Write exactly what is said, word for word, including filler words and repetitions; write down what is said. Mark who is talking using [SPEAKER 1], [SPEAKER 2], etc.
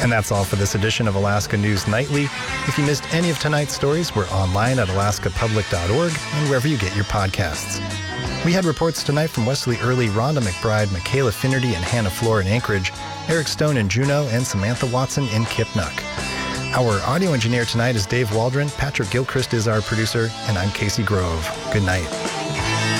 [SPEAKER 1] And that's all for this edition of Alaska News Nightly. If you missed any of tonight's stories, we're online at alaska public dot org and wherever you get your podcasts. We had reports tonight from Wesley Early, Rhonda McBride, Michaela Finnerty, and Hannah Floor in Anchorage, Eric Stone in Juneau, and Samantha Watson in Kipnuk. Our audio engineer tonight is Dave Waldron, Patrick Gilchrist is our producer, and I'm Casey Grove. Good night.